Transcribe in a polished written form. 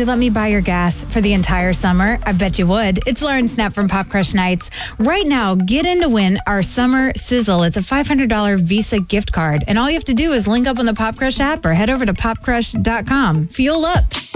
you let me buy your gas for the entire summer? I bet you would. It's Lauren Snap from Pop Crush Nights. Right now, get in to win our summer sizzle. It's a $500 Visa gift card. And all you have to do is link up on the Pop Crush app or head over to popcrush.com. Fuel up.